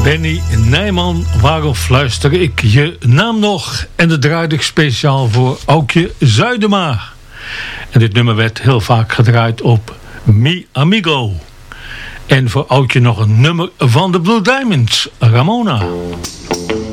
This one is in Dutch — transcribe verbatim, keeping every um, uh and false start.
Benny Nijman, waarom fluister ik je naam nog? En dat draaide ik speciaal voor Aukje Zuidema. En dit nummer werd heel vaak gedraaid op Mi Amigo. En voor Aukje nog een nummer van de Blue Diamonds, Ramona.